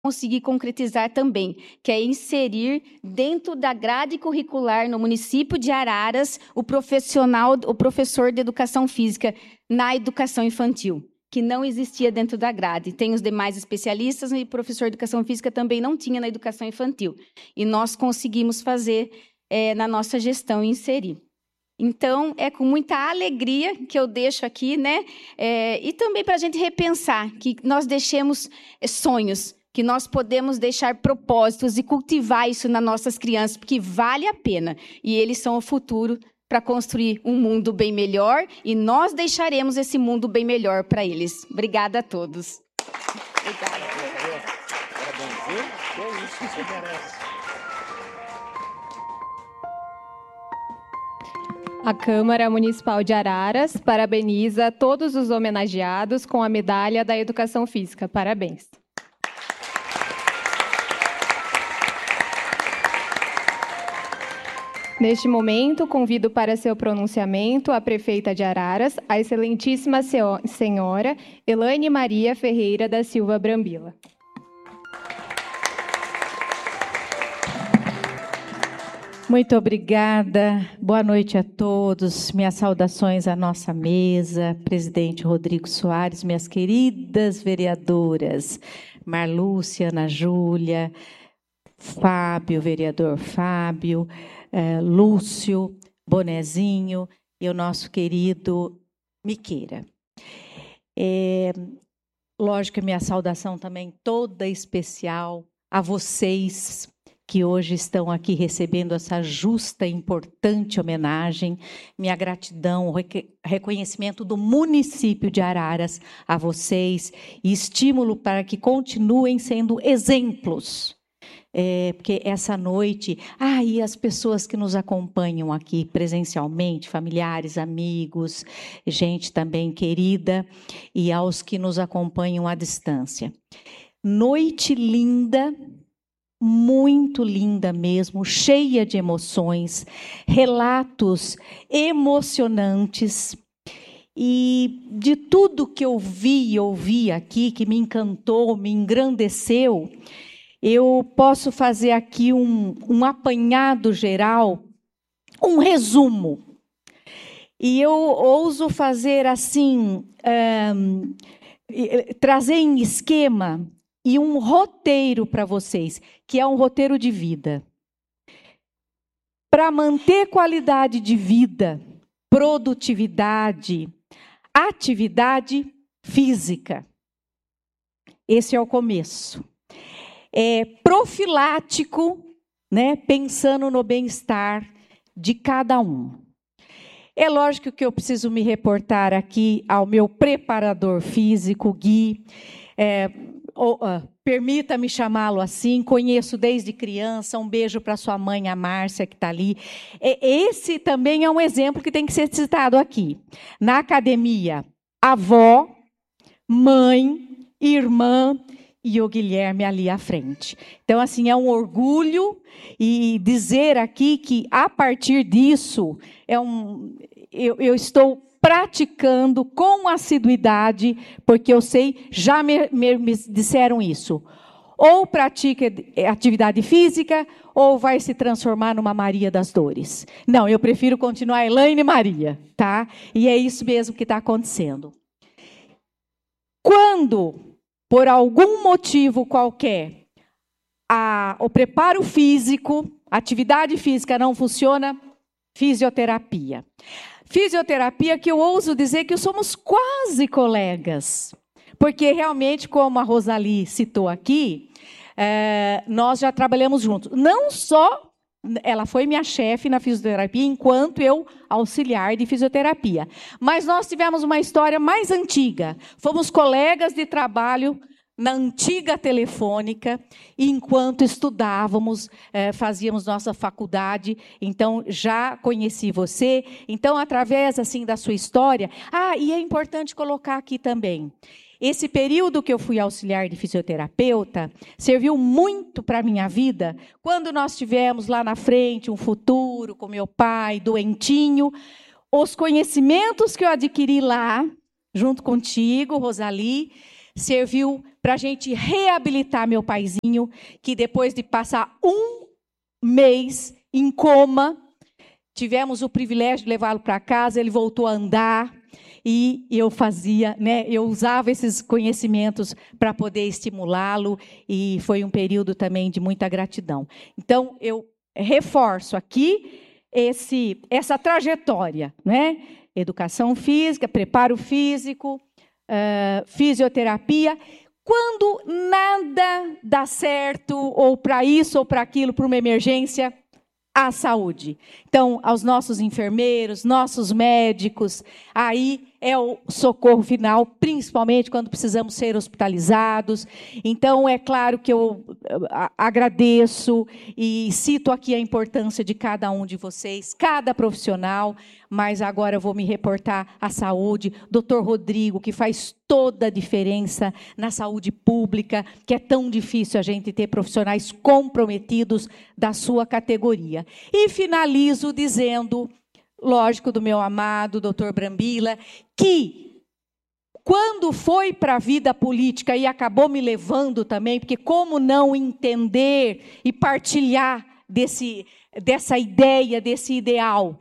conseguir concretizar também, que é inserir dentro da grade curricular no município de Araras o professor de educação física na educação infantil, que não existia dentro da grade. Tem os demais especialistas e o professor de educação física também não tinha na educação infantil. E nós conseguimos fazer na nossa gestão inserir. Então, é com muita alegria que eu deixo aqui, né? E também para a gente repensar, que nós deixemos sonhos, que nós podemos deixar propósitos e cultivar isso nas nossas crianças, porque vale a pena. E eles são o futuro para construir um mundo bem melhor, e nós deixaremos esse mundo bem melhor para eles. Obrigada a todos. Obrigada. Parabéns, viu? Que isso, você merece. A Câmara Municipal de Araras parabeniza todos os homenageados com a Medalha da Educação Física. Parabéns. Neste momento, convido para seu pronunciamento a prefeita de Araras, a excelentíssima senhora Elaine Maria Ferreira da Silva Brambila. Muito obrigada. Boa noite a todos. Minhas saudações à nossa mesa, presidente Rodrigo Soares, minhas queridas vereadoras, Marlúcia, Ana Júlia, Fábio, vereador Fábio, Lúcio, Bonezinho e o nosso querido Miqueira. Lógico que minha saudação também toda especial a vocês que hoje estão aqui recebendo essa justa e importante homenagem. Minha gratidão, reconhecimento do município de Araras a vocês e estímulo para que continuem sendo exemplos. Porque essa noite, e as pessoas que nos acompanham aqui presencialmente, familiares, amigos, gente também querida, e aos que nos acompanham à distância. Noite linda, muito linda mesmo, cheia de emoções, relatos emocionantes, e de tudo que eu vi e ouvi aqui, que me encantou, me engrandeceu, eu posso fazer aqui um apanhado geral, um resumo. E eu ouso fazer assim, trazer em esquema e um roteiro para vocês, que é um roteiro de vida. Para manter qualidade de vida, produtividade, atividade física. Esse é o começo. Profilático, né, pensando no bem-estar de cada um. É lógico que eu preciso me reportar aqui ao meu preparador físico, Gui, permita-me chamá-lo assim, conheço desde criança, um beijo para sua mãe, a Márcia, que está ali. Esse também é um exemplo que tem que ser citado aqui. Na academia, avó, mãe, irmã, e o Guilherme ali à frente. Então, assim, é um orgulho, e dizer aqui que, a partir disso, eu estou praticando com assiduidade, porque eu sei, já me disseram isso. Ou pratica atividade física, ou vai se transformar numa Maria das Dores. Não, eu prefiro continuar Elaine Maria, tá? E é isso mesmo que está acontecendo. Quando, por algum motivo qualquer, o preparo físico, a atividade física não funciona, fisioterapia. Fisioterapia que eu ouso dizer que somos quase colegas, porque realmente, como a Rosali citou aqui, nós já trabalhamos juntos. Não só, ela foi minha chefe na fisioterapia, enquanto eu auxiliar de fisioterapia. Mas nós tivemos uma história mais antiga. Fomos colegas de trabalho na antiga Telefônica, enquanto estudávamos, fazíamos nossa faculdade. Então, já conheci você. Então, através assim da sua história... e é importante colocar aqui também. Esse período que eu fui auxiliar de fisioterapeuta serviu muito para a minha vida, quando nós tivemos lá na frente um futuro com meu pai, doentinho. Os conhecimentos que eu adquiri lá, junto contigo, Rosali, serviu para a gente reabilitar meu paizinho, que depois de passar 1 mês em coma, tivemos o privilégio de levá-lo para casa, ele voltou a andar, e eu usava esses conhecimentos para poder estimulá-lo, e foi um período também de muita gratidão. Então, eu reforço aqui essa trajetória, né? Educação física, preparo físico, fisioterapia. Quando nada dá certo, ou para isso ou para aquilo, para uma emergência, a saúde. Então, aos nossos enfermeiros, nossos médicos, aí é o socorro final, principalmente quando precisamos ser hospitalizados. Então, é claro que eu agradeço e cito aqui a importância de cada um de vocês, cada profissional, mas agora eu vou me reportar à saúde. Dr. Rodrigo, que faz toda a diferença na saúde pública, que é tão difícil a gente ter profissionais comprometidos da sua categoria. E finalizo dizendo, lógico, do meu amado Dr. Brambila, que quando foi para a vida política e acabou me levando também, porque como não entender e partilhar dessa ideia, desse ideal.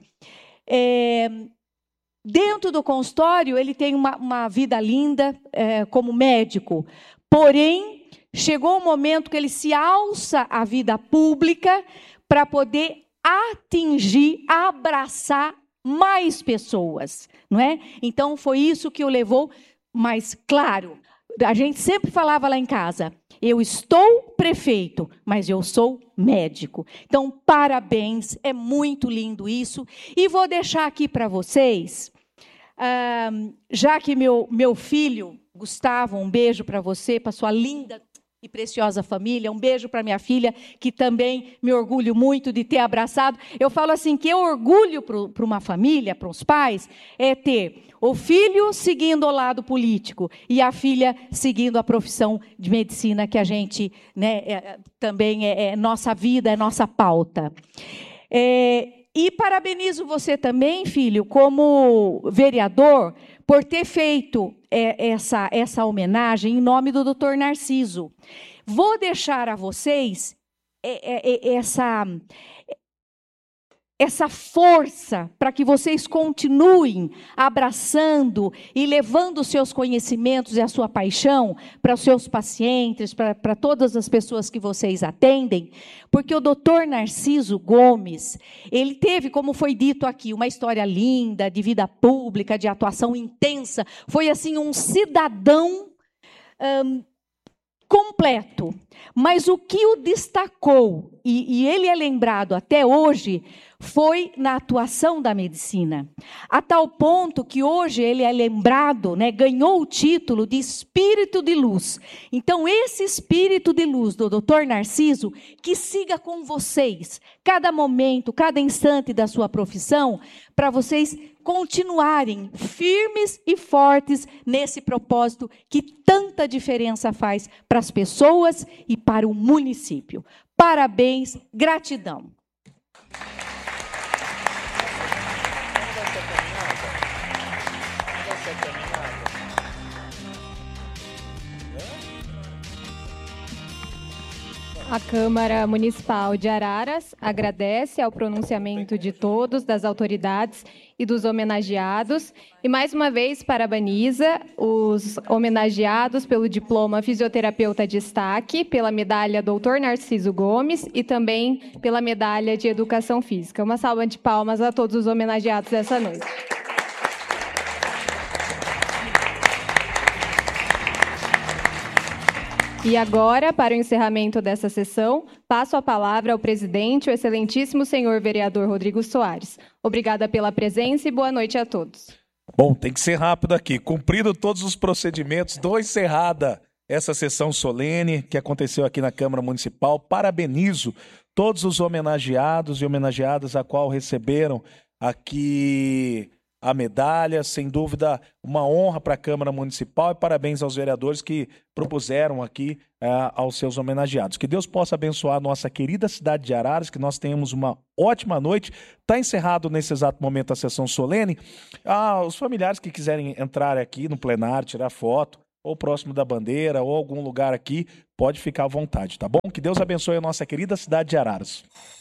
Dentro do consultório, ele tem uma vida linda como médico, porém, chegou um momento que ele se alça à vida pública para poder atingir, abraçar mais pessoas, não é? Então, foi isso que o levou, mas, claro, a gente sempre falava lá em casa, eu estou prefeito, mas eu sou médico. Então, parabéns, é muito lindo isso. E vou deixar aqui para vocês, já que meu filho, Gustavo, um beijo para você, para sua linda e preciosa família, um beijo para minha filha, que também me orgulho muito de ter abraçado. Eu falo assim, que eu orgulho para uma família, para os pais, é ter o filho seguindo o lado político e a filha seguindo a profissão de medicina, que a gente, né, também é nossa vida, é nossa pauta. E parabenizo você também, filho, como vereador, por ter feito essa homenagem em nome do Dr. Narciso. Vou deixar a vocês essa força para que vocês continuem abraçando e levando os seus conhecimentos e a sua paixão para os seus pacientes, para todas as pessoas que vocês atendem, porque o Dr. Narciso Gomes, ele teve, como foi dito aqui, uma história linda, de vida pública, de atuação intensa, foi assim um cidadão completo, mas o que o destacou, e ele é lembrado até hoje, foi na atuação da medicina, a tal ponto que hoje ele é lembrado, né, ganhou o título de Espírito de Luz. Então, esse Espírito de Luz do Dr. Narciso, que siga com vocês, cada momento, cada instante da sua profissão, para vocês continuarem firmes e fortes nesse propósito que tanta diferença faz para as pessoas e para o município. Parabéns, gratidão. A Câmara Municipal de Araras agradece ao pronunciamento de todos, das autoridades e dos homenageados, e mais uma vez parabeniza os homenageados pelo diploma Fisioterapeuta Destaque, pela medalha Dr. Narciso Gomes e também pela medalha de Educação Física. Uma salva de palmas a todos os homenageados dessa noite. E agora, para o encerramento dessa sessão, passo a palavra ao presidente, o excelentíssimo senhor vereador Rodrigo Soares. Obrigada pela presença e boa noite a todos. Bom, tem que ser rápido aqui. Cumprido todos os procedimentos, dou encerrada essa sessão solene que aconteceu aqui na Câmara Municipal. Parabenizo todos os homenageados e homenageadas a qual receberam aqui a medalha, sem dúvida uma honra para a Câmara Municipal, e parabéns aos vereadores que propuseram aqui aos seus homenageados. Que Deus possa abençoar a nossa querida cidade de Araras, que nós tenhamos uma ótima noite. Está encerrado nesse exato momento a sessão solene. Os familiares que quiserem entrar aqui no plenário, tirar foto, ou próximo da bandeira, ou algum lugar aqui, pode ficar à vontade, tá bom? Que Deus abençoe a nossa querida cidade de Araras.